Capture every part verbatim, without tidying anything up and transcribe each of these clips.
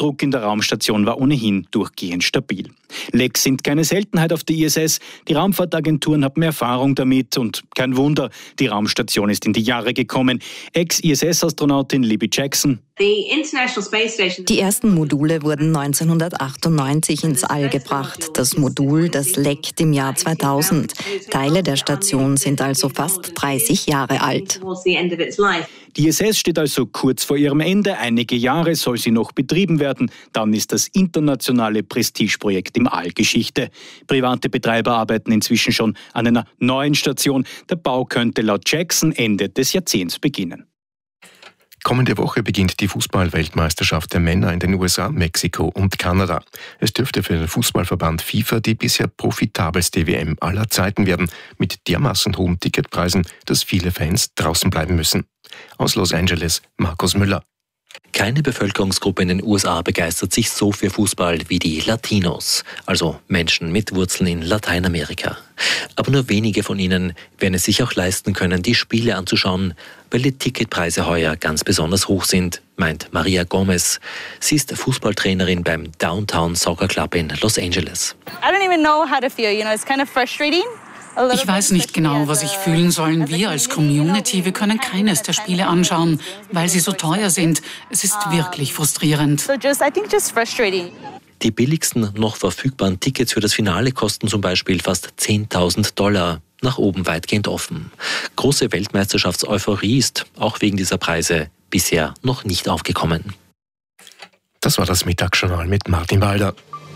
Druck in der Raumstation war ohnehin durchgehend stabil. Lecks sind keine Seltenheit auf der I S S. Die Raumfahrtagenturen haben Erfahrung damit und kein Wunder, die Raumstation ist in die Jahre gekommen. Ex-I S S-Astronautin Libby Jackson. Die ersten Module wurden neunzehnhundertachtundneunzig ins All gebracht. Das Modul, das leckt im Jahr zweitausend. Teile der Station sind also fast dreißig Jahre alt. Die I S S steht also kurz vor ihrem Ende. Einige Jahre soll sie noch betrieben werden. Dann ist das internationale Prestigeprojekt im All Geschichte. Private Betreiber arbeiten inzwischen schon an einer neuen Station. Der Bau könnte laut Jackson Ende des Jahrzehnts beginnen. Kommende Woche beginnt die Fußball-Weltmeisterschaft der Männer in den U S A, Mexiko und Kanada. Es dürfte für den Fußballverband FIFA die bisher profitabelste W M aller Zeiten werden, mit dermaßen hohen Ticketpreisen, dass viele Fans draußen bleiben müssen. Aus Los Angeles, Markus Müller. Keine Bevölkerungsgruppe in den U S A begeistert sich so für Fußball wie die Latinos, also Menschen mit Wurzeln in Lateinamerika. Aber nur wenige von ihnen werden es sich auch leisten können, die Spiele anzuschauen, weil die Ticketpreise heuer ganz besonders hoch sind, meint Maria Gomez. Sie ist Fußballtrainerin beim Downtown Soccer Club in Los Angeles. I don't even know how to feel, you know, it's kind of frustrating. Ich weiß nicht genau, was ich fühlen soll. Wir als Community, wir können keines der Spiele anschauen, weil sie so teuer sind. Es ist wirklich frustrierend. Die billigsten noch verfügbaren Tickets für das Finale kosten zum Beispiel fast zehntausend Dollar. Nach oben weitgehend offen. Große Weltmeisterschaftseuphorie ist, auch wegen dieser Preise, bisher noch nicht aufgekommen. Das war das Mittagsjournal mit Martin Walder.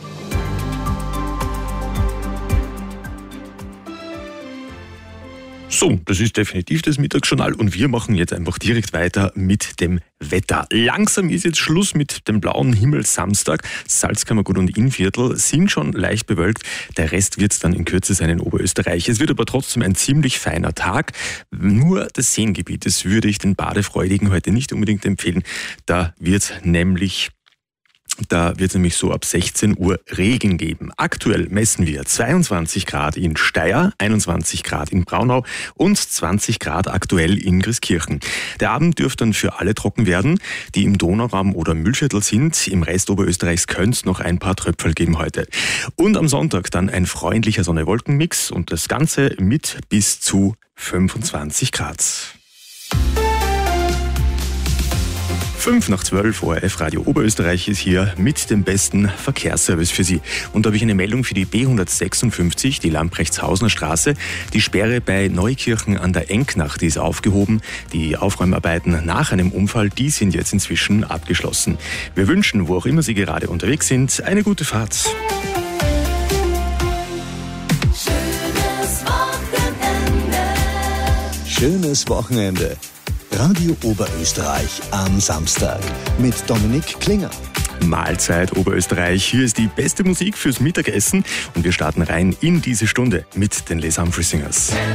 So, das ist definitiv das Mittagsjournal und wir machen jetzt einfach direkt weiter mit dem Wetter. Langsam ist jetzt Schluss mit dem blauen Himmel Samstag. Salzkammergut und Innviertel sind schon leicht bewölkt. Der Rest wird es dann in Kürze sein in Oberösterreich. Es wird aber trotzdem ein ziemlich feiner Tag. Nur das Seengebiet, das würde ich den Badefreudigen heute nicht unbedingt empfehlen. Da wird nämlich Da wird es nämlich so ab sechzehn Uhr Regen geben. Aktuell messen wir zweiundzwanzig Grad in Steyr, einundzwanzig Grad in Braunau und zwanzig Grad aktuell in Grieskirchen. Der Abend dürfte dann für alle trocken werden, die im Donauraum oder Mühlviertel sind. Im Rest Oberösterreichs könnte es noch ein paar Tröpfel geben heute. Und am Sonntag dann ein freundlicher Sonne-Wolken-Mix und das Ganze mit bis zu fünfundzwanzig Grad. fünf nach zwölf, O R F Radio Oberösterreich ist hier mit dem besten Verkehrsservice für Sie. Und da habe ich eine Meldung für die B hundertsechsundfünfzig, die Lamprechtshausener Straße. Die Sperre bei Neukirchen an der Enknach, die ist aufgehoben. Die Aufräumarbeiten nach einem Unfall, die sind jetzt inzwischen abgeschlossen. Wir wünschen, wo auch immer Sie gerade unterwegs sind, eine gute Fahrt. Schönes Wochenende. Schönes Wochenende. Radio Oberösterreich am Samstag mit Dominik Klinger. Mahlzeit Oberösterreich. Hier ist die bbeste Musik fürs Mittagessen und wir starten rein in diese Stunde mit den Les Humphrey Singers.